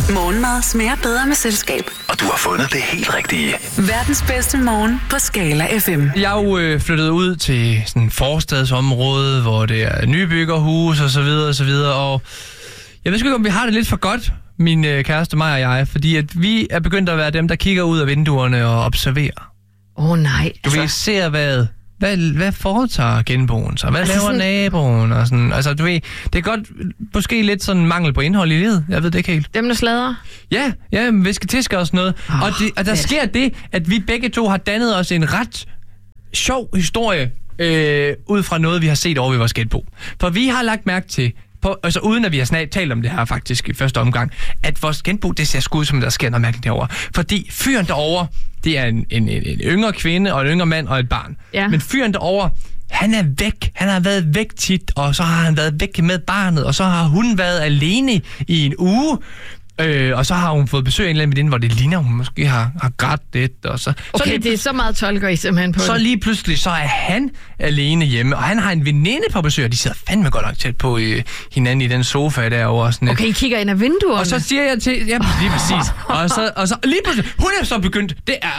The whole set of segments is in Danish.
Morgenmad smager bedre med selskab. Og du har fundet det helt rigtige. Verdens bedste morgen på Skala FM. Jeg er jo flyttet ud til sådan et forstadsområde, hvor det er nybyggerhus og så videre og så videre. Og jeg ved sgu ikke, om vi har det lidt for godt, min kæreste, mig og jeg. Fordi at vi er begyndt at være dem, der kigger ud af vinduerne og observerer. Nej. Du ved, ser hvad foretager genboen så? Hvad laver sådan naboen? Og sådan, altså, du ved, det er godt måske lidt sådan mangel på indhold i livet. Jeg ved det ikke helt. Dem, der slader? Ja, viske tisker og sådan noget. Og der sker det, at vi begge to har dannet os en ret sjov historie ud fra noget, vi har set over ved vores genbo. For vi har lagt mærke til, altså uden at vi har talt om det her faktisk i første omgang, at vores genbo, det ser sgu ud som, der sker noget mærkeligt derovre. Fordi fyren derovre, det er en yngre kvinde og en yngre mand og et barn. Ja. Men fyren derovre, han er væk. Han har været væk tit, og så har han været væk med barnet, og så har hun været alene i en uge. Og så har hun fået besøg af en eller anden veninde, hvor det ligner, hun måske har grædt lidt. Og så, Okay, det er så meget tolker I simpelthen på. Så lige pludselig, så er han alene hjemme, og han har en veninde på besøg, og de sidder fandme godt nok tæt på hinanden i den sofa derovre. Sådan okay, I kigger ind ad vinduerne. og så siger jeg til... Ja, lige præcis. Og så lige pludselig, hun er så begyndt...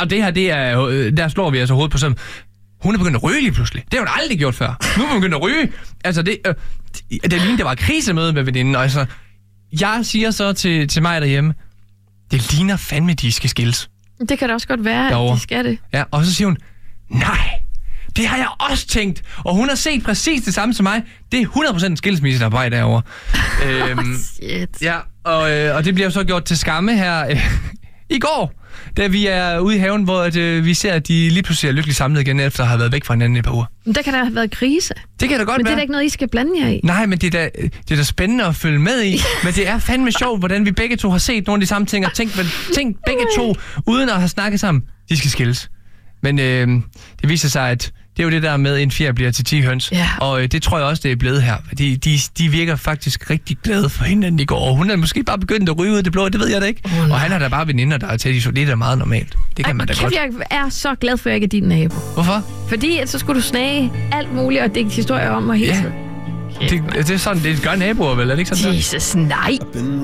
Der slår vi altså hovedet på sådan... Hun er begyndt at ryge lige pludselig. Det har hun aldrig gjort før. Nu er hun begyndt at ryge. Altså, det lignede, der var et krisemøde med veninden, og altså... Jeg siger så til mig derhjemme, det ligner fandme, de skal skilles. Det kan da også godt være, at de skal det. Ja, og så siger hun, nej, det har jeg også tænkt. Og hun har set præcis det samme som mig. Det er 100% en skilsmisse, der er på vej derovre. Shit. Ja, og det bliver så gjort til skamme her i går, da vi er ude i haven, hvor vi ser, at de lige pludselig er lykkeligt samlet igen, efter at have været væk fra hinanden i et par uger. Men der kan da have været krise. Det kan da godt være. Men det er da ikke noget, I skal blande jer i. Nej, men det er da spændende at følge med i. Men det er fandme sjovt, hvordan vi begge to har set nogle af de samme ting, og tænkt begge to, uden at have snakket sammen, de skal skilles. Men det viser sig, at det er jo det der med, en fjer bliver til 10 høns. Ja. Og det tror jeg også, det er blevet her. De virker faktisk rigtig glade for hinanden i går. Og hun er måske bare begyndt at ryge ud af det blå, det ved jeg da ikke. Og han har da bare veninder, der er tæt, så det er da meget normalt. Det kan man da godt. Jeg er så glad for, at jeg ikke er din nabo. Hvorfor? Fordi at så skulle du snage alt muligt, og digte historier om mig hele tiden. Det er sådan, det gør naboer vel, er det ikke sådan? Jesus, nej.